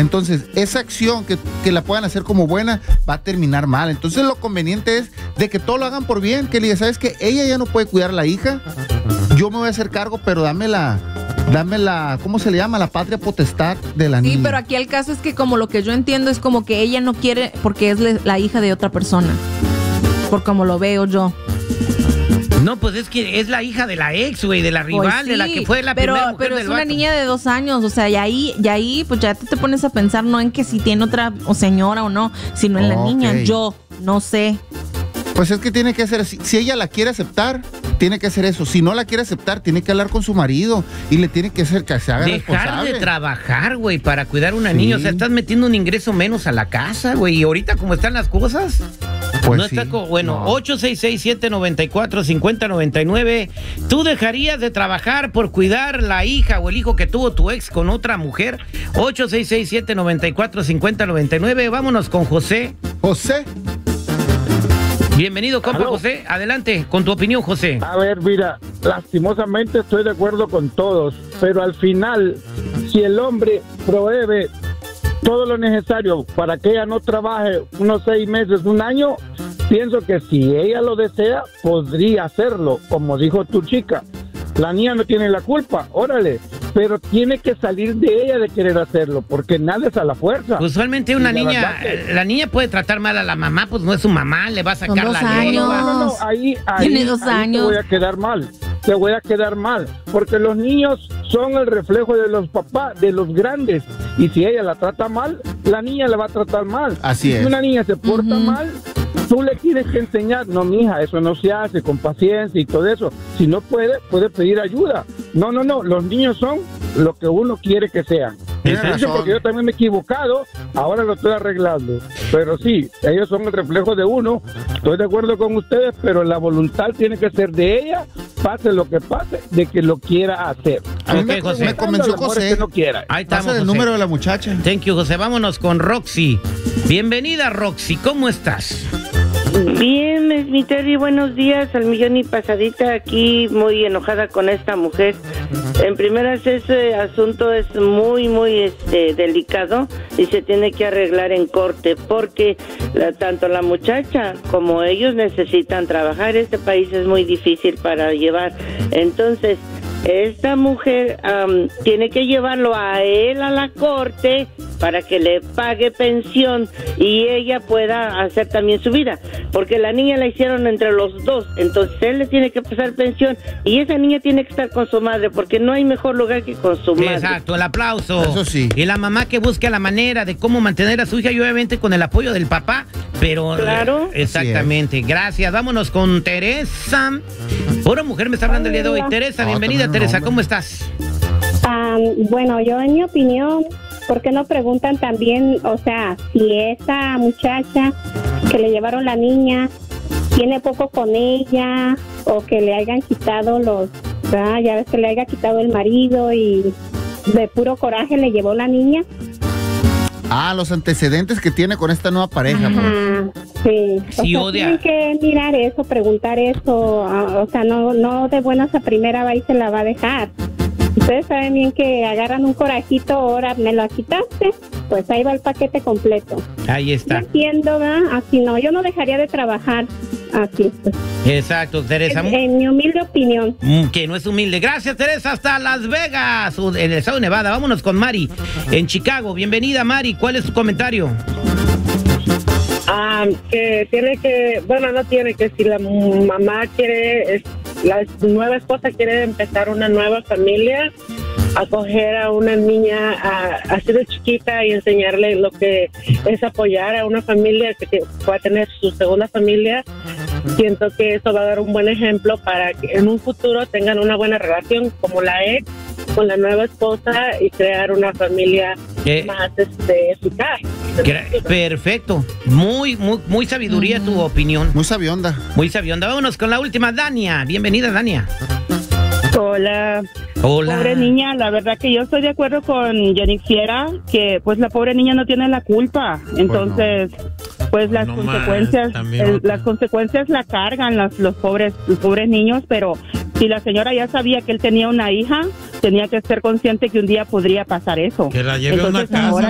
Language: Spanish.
Entonces, esa acción que la puedan hacer como buena va a terminar mal. Entonces, lo conveniente es de que todo lo hagan por bien, que le diga, ¿sabes qué? Ella ya no puede cuidar a la hija, yo me voy a hacer cargo, pero dame la, ¿cómo se le llama? La patria potestad de la niña. Sí, pero aquí el caso es que como lo que yo entiendo es como que ella no quiere porque es la hija de otra persona, por como lo veo yo. No, pues es que es la hija de la ex, güey, de la rival, Pues sí, de la que fue la primera mujer pero del es una vato. niña de 2 años, o sea, y ahí pues ya te pones a pensar no en que si tiene otra o señora o no, sino en la niña. Yo no sé. Pues es que tiene que hacer, si ella la quiere aceptar, tiene que hacer eso. Si no la quiere aceptar, tiene que hablar con su marido y le tiene que hacer que se haga responsable. Dejar de trabajar, güey, para cuidar a una niña. O sea, estás metiendo un ingreso menos a la casa, güey. Y ahorita, como están las cosas, pues no sí. está bueno, 866-794-5099. ¿Tú dejarías de trabajar por cuidar la hija o el hijo que tuvo tu ex con otra mujer? 866-794-5099. Vámonos con José. José. Bienvenido, compa. José. Adelante, con tu opinión, José. A ver, mira, lastimosamente estoy de acuerdo con todos, pero al final, si el hombre provee todo lo necesario para que ella no trabaje unos 6 meses, 1 año, pienso que si ella lo desea, podría hacerlo, como dijo tu chica. La niña no tiene la culpa, órale, pero tiene que salir de ella de querer hacerlo, porque nada es a la fuerza. Usualmente una niña, la niña puede tratar mal a la mamá, pues no es su mamá, le va a sacar la lengua. No, ahí Tiene 2 años. te voy a quedar mal, porque los niños son el reflejo de los papás, de los grandes, y si ella la trata mal, la niña la va a tratar mal. Así es. Si una niña se porta mal, tú le tienes que enseñar, no, mija, eso no se hace, con paciencia y todo eso. Si no puede pedir ayuda. No, los niños son lo que uno quiere que sean. Porque yo también me he equivocado, ahora lo estoy arreglando. Pero sí, ellos son el reflejo de uno. Estoy de acuerdo con ustedes, pero la voluntad tiene que ser de ella, pase lo que pase, de que lo quiera hacer. Ok, José. Me convenció José. Que no quiera. Ahí estamos, Pasa el José. número de la muchacha. Thank you, José. Vámonos con Roxy. Bienvenida, Roxy. ¿Cómo estás? Bien, mi Terry, buenos días, al millón y pasadita, aquí muy enojada con esta mujer. En primeras, ese asunto es muy delicado y se tiene que arreglar en corte, porque tanto la muchacha como ellos necesitan trabajar. Este país es muy difícil para llevar. Entonces, esta mujer tiene que llevarlo a él a la corte para que le pague pensión y ella pueda hacer también su vida, porque la niña la hicieron entre los dos, entonces él le tiene que pasar pensión y esa niña tiene que estar con su madre, porque no hay mejor lugar que con su madre. Exacto, el aplauso. Eso sí. Y la mamá que busque la manera de cómo mantener a su hija y obviamente con el apoyo del papá, pero... Claro. Exactamente, gracias. Vámonos con Teresa. Pura mujer me está hablando el día de hoy. Teresa, bienvenida, Teresa, ¿cómo estás? Bueno, yo en mi opinión, ¿por qué no preguntan también, o sea, si esa muchacha que le llevaron la niña tiene poco con ella o que le hayan quitado ya ves que le haya quitado el marido y de puro coraje le llevó la niña? Los antecedentes que tiene con esta nueva pareja. Sí, Sí, odia. tienen que mirar eso, preguntar eso, o sea, no de buenas a primera va y se la va a dejar. Ustedes saben bien que agarran un corajito, ahora me lo quitaste, pues ahí va el paquete completo. Ahí está. Yo entiendo, ¿verdad? Así no, yo no dejaría de trabajar así. Pues. Exacto, Teresa. En mi humilde opinión. Que no es humilde. Gracias, Teresa, hasta Las Vegas, en el estado de Nevada. Vámonos con Mari, en Chicago. Bienvenida, Mari. ¿Cuál es tu comentario? Que tiene que, bueno, no tiene que, si la mamá quiere, la nueva esposa quiere empezar una nueva familia, acoger a una niña así de chiquita y enseñarle lo que es apoyar a una familia que va a tener su segunda familia. Siento que eso va a dar un buen ejemplo para que en un futuro tengan una buena relación como la ex con la nueva esposa y crear una familia más eficaz. Perfecto. Muy sabiduría tu opinión. Muy sabionda. Muy sabionda. Vámonos con la última, Dania. Bienvenida, Dania. Hola. Hola. Pobre niña, la verdad que yo estoy de acuerdo con Jennifiera, que pues la pobre niña no tiene la culpa. Entonces, pues las consecuencias la cargan los pobres niños, pero si la señora ya sabía que él tenía una hija, tenía que ser consciente que un día podría pasar eso. Que la lleve a una Entonces, casa. ahora